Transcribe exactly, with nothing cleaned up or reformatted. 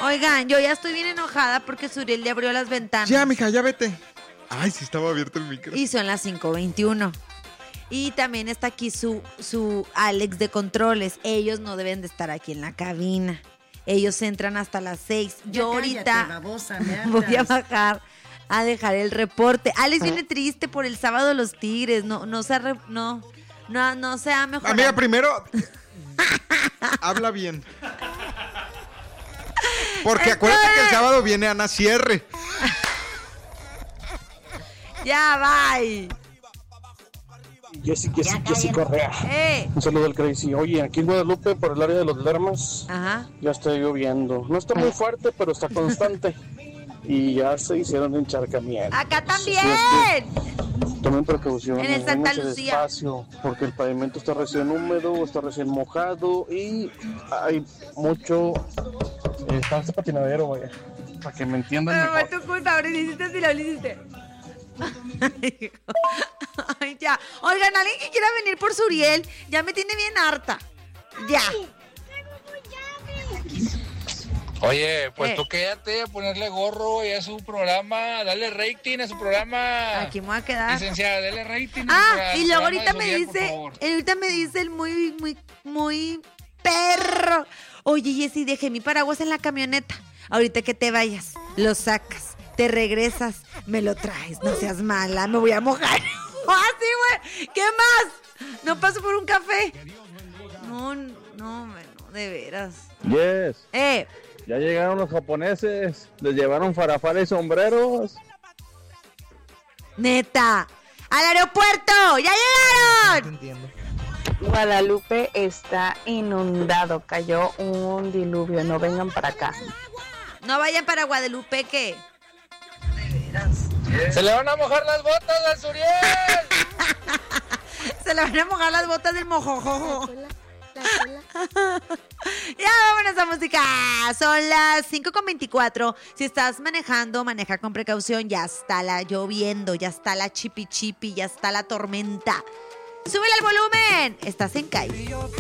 Oigan, yo ya estoy bien enojada porque Suriel le abrió las ventanas. Ya, mija, ya vete. Ay, sí estaba abierto el micro. Y son las cinco veintiuno. Y también está aquí su, su Alex de controles. Ellos no deben de estar aquí en la cabina. Ellos entran hasta las seis. Yo ahorita cállate, babosa, me voy a hablas. bajar a dejar el reporte. Alex viene triste por el sábado de los Tigres. No, no se ha re- no, no, no se ha mejorado. Amiga, primero habla bien. Porque acuérdate que el sábado viene Ana Cierre. Ya, bye. Jessy, Jessy, Jessy Correa. Eh. Un saludo al Crazy. Oye, aquí en Guadalupe, por el área de los Lermas, Ajá. ya está lloviendo. No está muy fuerte, pero está constante. Y ya se hicieron encharcamientos. Acá también. Así es que tomen precauciones. En el Santa váyanse Lucía. despacio, porque el pavimento está recién húmedo, está recién mojado y hay mucho eh, está patinadero, vaya. Para que me entiendan Pero mejor. fue tu culpa, ahora hiciste si lo hiciste. Ay, ya. Oigan, alguien que quiera venir por Suriel, ya me tiene bien harta. Ya. Oye, pues Eh. tú quédate a ponerle gorro y a su programa, dale rating a su programa. Aquí me voy a quedar. Licenciada, dale rating. a su Ah, programa- y luego programa ahorita de me Suriel, por dice, favor. ahorita me dice el muy, muy, muy perro. Oye, Jessy, dejé mi paraguas en la camioneta. Ahorita que te vayas, lo sacas, te regresas, me lo traes. No seas mala, me voy a mojar. ¡Ah, sí, güey! ¿Qué más? ¿No paso por un café? No, no, no, de veras. Yes, Eh, ya llegaron los japoneses, les llevaron farafara y sombreros. neta, ¡al aeropuerto! ¡Ya llegaron! Guadalupe está inundado, cayó un diluvio, no vengan para acá. No vayan para Guadalupe, ¿qué? Se le van a mojar las botas al Suriel. Se le van a mojar las botas del mojojojo. Ya vámonos a música. Son las cinco con veinticuatro. Si estás manejando, maneja con precaución. Ya está la lloviendo, ya está la chipi chipi, ya está la tormenta. ¡Súbele al volumen! Estás en calle.